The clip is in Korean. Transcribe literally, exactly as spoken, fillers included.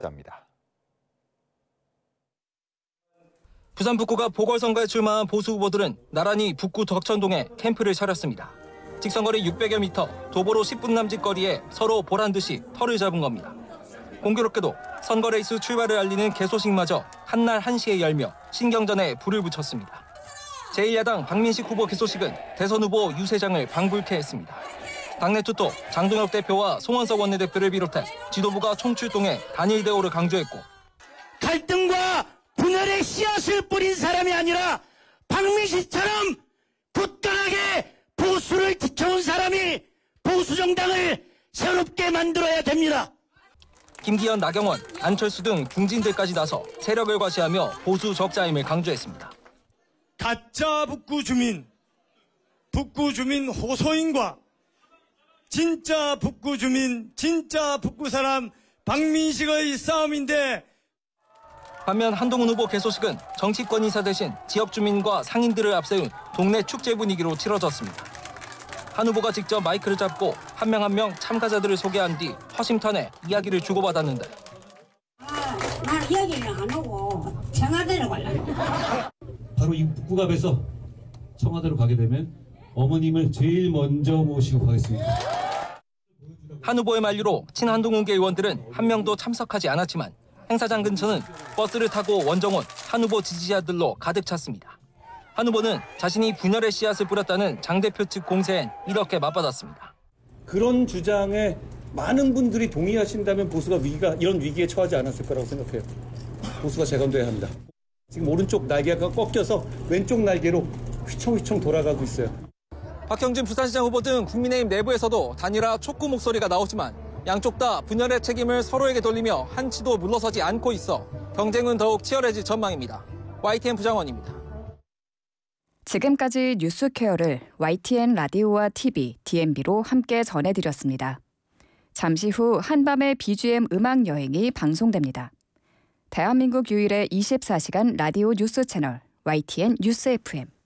합니다. 부산 북구가 보궐선거에 출마한 보수 후보들은 나란히 북구 덕천동에 캠프를 차렸습니다. 직선거리 육백여 미터, 도보로 십 분 남짓 거리에 서로 보란 듯이 털을 잡은 겁니다. 공교롭게도 선거 레이스 출발을 알리는 개소식마저 한날 한시에 열며 신경전에 불을 붙였습니다. 제일 야당 박민식 후보 개소식은 대선 후보 유 세장을 방불케 했습니다. 당내 투톱 장동혁 대표와 송원석 원내대표를 비롯해 지도부가 총출동해 단일 대우를 강조했고, 갈등과 분열의 씨앗을 뿌린 사람이 아니라 박민식처럼 굳건하게 보수를 지켜온 사람이 보수정당을 새롭게 만들어야 됩니다. 김기현, 나경원, 안철수 등 중진들까지 나서 세력을 과시하며 보수 적자임을 강조했습니다. 가짜 북구 주민, 북구 주민 호소인과 진짜 북구 주민, 진짜 북구 사람 박민식의 싸움인데, 반면 한동훈 후보 개소식은 정치권 인사 대신 지역 주민과 상인들을 앞세운 동네 축제 분위기로 치러졌습니다. 한 후보가 직접 마이크를 잡고 한 명 한 명 참가자들을 소개한 뒤 허심탄회 이야기를 주고받았는데, 아, 난 이야기를 안 하고 청와대로 가려고. 바로 이 북구갑에서 청와대로 가게 되면 어머님을 제일 먼저 모시고 가겠습니다. 한 후보의 만류로 친한동훈계 의원들은 한 명도 참석하지 않았지만 행사장 근처는 버스를 타고 원정원 한 후보 지지자들로 가득 찼습니다. 한 후보는 자신이 분열의 씨앗을 뿌렸다는 장 대표 측 공세엔 이렇게 맞받았습니다. 그런 주장에 많은 분들이 동의하신다면 보수가 위기가 이런 위기에 처하지 않았을 거라고 생각해요. 보수가 재건돼야 합니다. 지금 오른쪽 날개가 꺾여서 왼쪽 날개로 휘청휘청 돌아가고 있어요. 박형진 부산시장 후보 등 국민의힘 내부에서도 단일화 촉구 목소리가 나오지만 양쪽 다 분열의 책임을 서로에게 돌리며 한치도 물러서지 않고 있어 경쟁은 더욱 치열해질 전망입니다. 와이티엔 부장원입니다. 지금까지 뉴스케어를 와이티엔 라디오와 티비, 디엠비로 함께 전해드렸습니다. 잠시 후 한밤의 비지엠 음악 여행이 방송됩니다. 대한민국 유일의 이십사 시간 라디오 뉴스 채널 와이티엔 뉴스 에프엠.